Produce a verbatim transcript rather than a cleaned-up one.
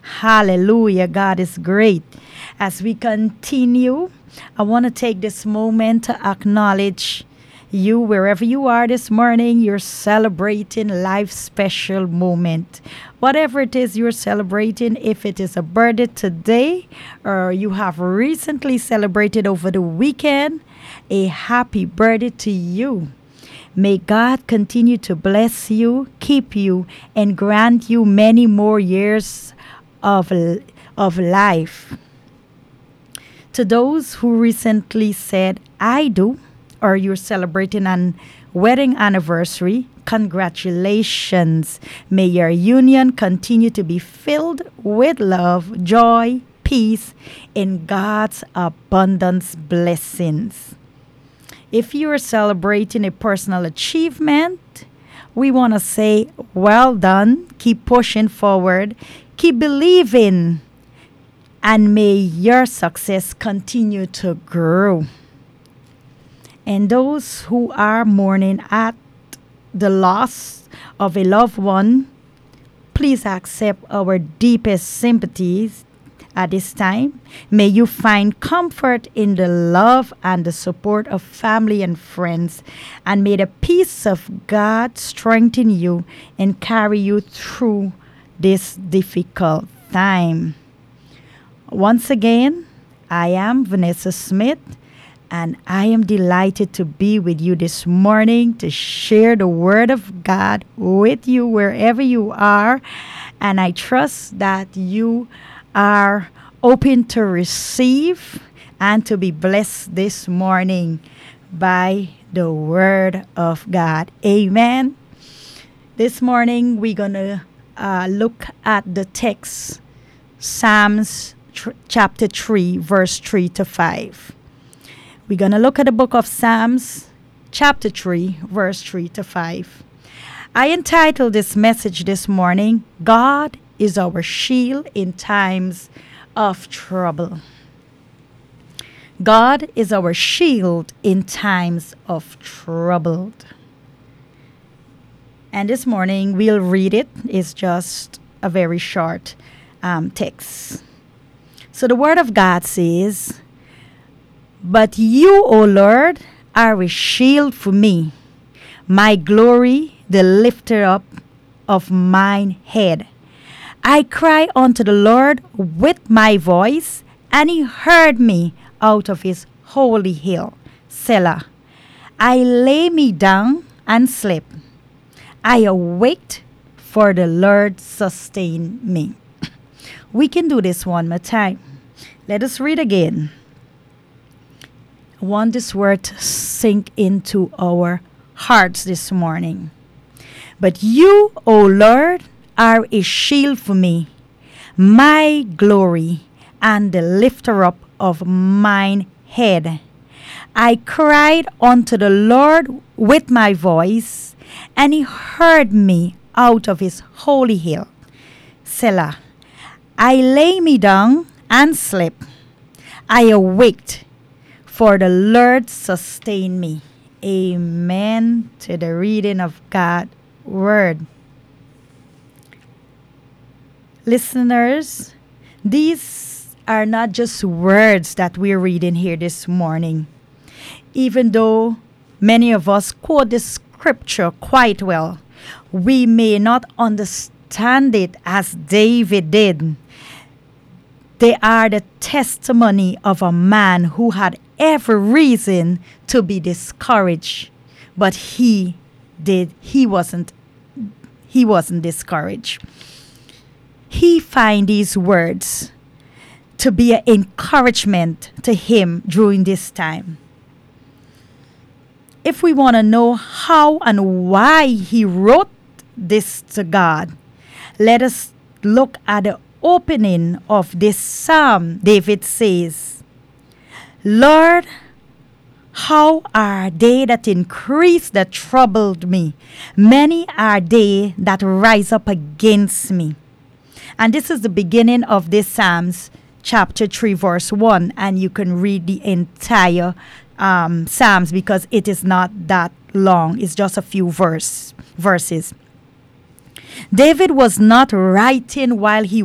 Hallelujah. God is great. As we continue, I want to take this moment to acknowledge you wherever you are this morning. You're celebrating life's special moment. Whatever it is you're celebrating, if it is a birthday today or you have recently celebrated over the weekend, a happy birthday to you. May God continue to bless you, keep you, and grant you many more years of, of life. To those who recently said, I do, or you're celebrating an wedding anniversary, congratulations. May your union continue to be filled with love, joy, peace, and God's abundance blessings. If you are celebrating a personal achievement, we want to say, well done. Keep pushing forward. Keep believing. And may your success continue to grow. And those who are mourning at the loss of a loved one, please accept our deepest sympathies at this time. May you find comfort in the love and the support of family and friends. And may the peace of God strengthen you and carry you through this difficult time. Once again, I am Vanessa Smith, and I am delighted to be with you this morning to share the Word of God with you wherever you are. And I trust that you are open to receive and to be blessed this morning by the Word of God. Amen. This morning we're going to uh, look at the text, Psalms tr- chapter three, verse three to five. We're going to look at the book of Psalms, chapter three, verse three to five. I entitled this message this morning, God is our shield in times of trouble. God is our shield in times of trouble. And this morning we'll read it. It's just a very short um, text. So the Word of God says, but you, O Lord, are a shield for me, my glory, the lifter up of mine head. I cry unto the Lord with my voice, and he heard me out of his holy hill. Selah. I lay me down and slept. I awaked, for the Lord sustained me. We can do this one more time. Let us read again. I want this word to sink into our hearts this morning. But you, O Lord, are a shield for me, my glory, and the lifter up of mine head. I cried unto the Lord with my voice, and he heard me out of his holy hill. Selah. I lay me down and slept. I awaked, for the Lord sustained me. Amen to the reading of God's word. Listeners, these are not just words that we're reading here this morning. Even though many of us quote the scripture quite well, we may not understand it as David did. They are the testimony of a man who had every reason to be discouraged, but he did. He wasn't. He wasn't discouraged. He find these words to be an encouragement to him during this time. If we want to know how and why he wrote this to God, let us look at the opening of this psalm. David says, Lord, how are they that increase that troubled me? Many are they that rise up against me. And this is the beginning of this Psalms chapter three, verse one. And you can read the entire um, Psalms because it is not that long. It's just a few verse, verses. David was not writing while he